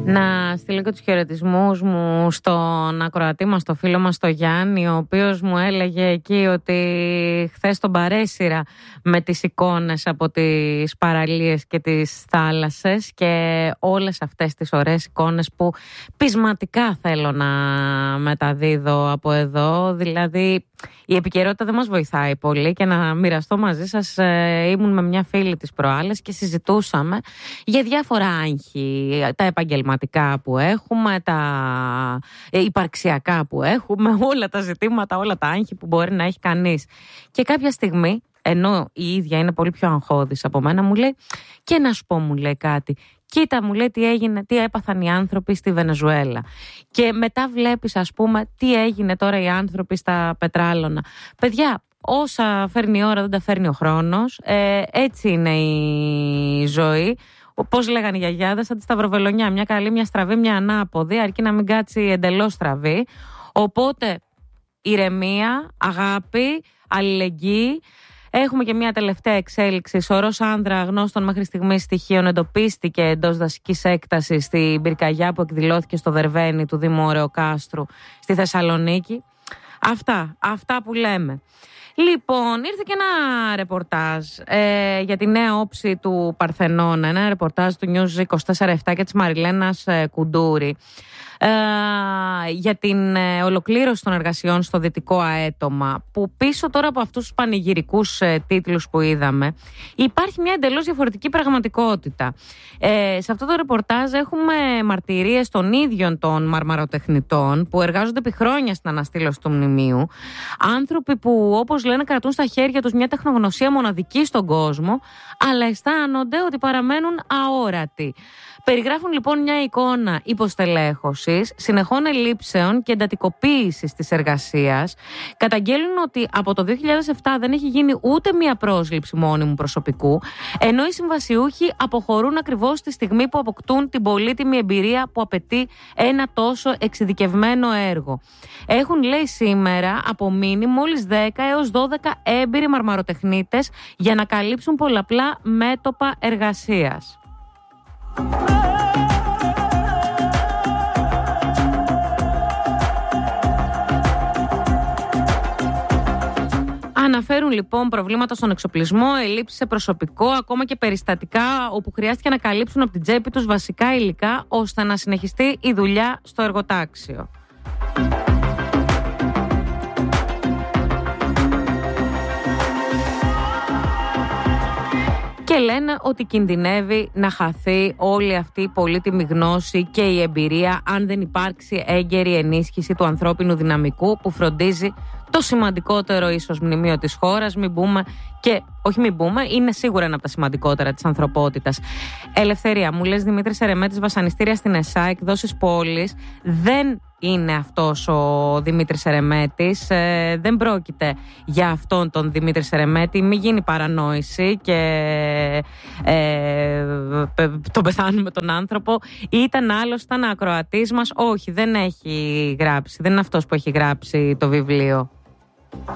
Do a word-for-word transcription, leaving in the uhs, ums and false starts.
Να στείλω και τους χαιρετισμούς μου στον ακροατή μας, στο φίλο μας, το Γιάννη, ο οποίος μου έλεγε εκεί ότι χθες τον παρέσυρα με τις εικόνες από τις παραλίες και τις θάλασσες και όλες αυτές τις ωραίες εικόνες που πεισματικά θέλω να μεταδίδω από εδώ. Δηλαδή η επικαιρότητα δεν μας βοηθάει πολύ και να μοιραστώ μαζί σας, ε, ήμουν με μια φίλη της προάλλες και συζητούσαμε για διάφορα άγχη, τα επαγγελματικά που έχουμε, τα υπαρξιακά που έχουμε, όλα τα ζητήματα, όλα τα άγχη που μπορεί να έχει κανείς. Και κάποια στιγμή, ενώ η ίδια είναι πολύ πιο αγχώδης από μένα, μου λέει, και να σου πω, μου λέει κάτι. Κοίτα, μου λέει, τι έγινε, τι έπαθαν οι άνθρωποι στη Βενεζουέλα. Και μετά βλέπεις, ας πούμε, τι έγινε τώρα οι άνθρωποι στα πετράλωνα. Παιδιά, όσα φέρνει η ώρα δεν τα φέρνει ο χρόνος. Ε, έτσι είναι η ζωή. Πώς λέγανε οι γιαγιάδες, σαν τη σταυροβελονιά. Μια καλή, μια στραβή, μια ανάποδη, αρκεί να μην κάτσει εντελώς στραβή. Οπότε, ηρεμία, αγάπη, αλληλεγγύη. Έχουμε και μια τελευταία εξέλιξη. Σωρός άνδρα γνώστων μέχρι στιγμής στοιχείων εντοπίστηκε εντός δασικής έκτασης στην πυρκαγιά που εκδηλώθηκε στο Δερβαίνι του Δήμου Ωρεοκάστρου στη Θεσσαλονίκη. Αυτά, αυτά που λέμε. Λοιπόν, ήρθε και ένα ρεπορτάζ ε, για τη νέα όψη του Παρθενώνα. Ένα ρεπορτάζ του News είκοσι τέσσερα επτά και της Μαριλένας ε, Κουντούρη. Ε, για την ε, ολοκλήρωση των εργασιών στο Δυτικό Αέτωμα, που πίσω τώρα από αυτούς τους πανηγυρικούς ε, τίτλους που είδαμε υπάρχει μια εντελώς διαφορετική πραγματικότητα. Ε, σε αυτό το ρεπορτάζ έχουμε μαρτυρίες των ίδιων των μαρμαροτεχνητών που εργάζονται επί χρόνια στην αναστήλωση του μνημείου, άνθρωποι που, όπως λένε, κρατούν στα χέρια τους μια τεχνογνωσία μοναδική στον κόσμο, αλλά αισθάνονται ότι παραμένουν αόρατοι. Περιγράφουν λοιπόν μια εικόνα υποστελέχωσης, συνεχών ελλείψεων και εντατικοποίησης της εργασίας. Καταγγέλνουν ότι από το δύο χιλιάδες επτά δεν έχει γίνει ούτε μια πρόσληψη μόνιμου προσωπικού, ενώ οι συμβασιούχοι αποχωρούν ακριβώς τη στιγμή που αποκτούν την πολύτιμη εμπειρία που απαιτεί ένα τόσο εξειδικευμένο έργο. Έχουν, λέει, σήμερα απομείνει μόλις δέκα έως δώδεκα έμπειροι μαρμαροτεχνίτες για να καλύψουν πολλαπλά μέτωπα εργασίας. Αναφέρουν λοιπόν προβλήματα στον εξοπλισμό, ελλείψεις σε προσωπικό, ακόμα και περιστατικά όπου χρειάστηκε να καλύψουν από την τσέπη τους βασικά υλικά ώστε να συνεχιστεί η δουλειά στο εργοτάξιο. Και λένε ότι κινδυνεύει να χαθεί όλη αυτή η πολύτιμη γνώση και η εμπειρία αν δεν υπάρξει έγκαιρη ενίσχυση του ανθρώπινου δυναμικού που φροντίζει το σημαντικότερο ίσως μνημείο της χώρας, μην πούμε, και όχι μην πούμε, είναι σίγουρα ένα από τα σημαντικότερα της ανθρωπότητας. Ελευθερία, μου λες Δημήτρης Ερεμέτης, βασανιστήρια στην ΕΣΑ, εκδόσεις πόλης. Δεν είναι αυτός ο Δημήτρης Ερεμέτης, ε, δεν πρόκειται για αυτόν τον Δημήτρη Ερεμέτη, μην γίνει παρανόηση και ε, τον πεθάνουμε τον άνθρωπο. Ήταν άλλος, ήταν ακροατής μας, όχι, δεν έχει γράψει, δεν είναι αυτός που έχει γράψει το βιβλίο.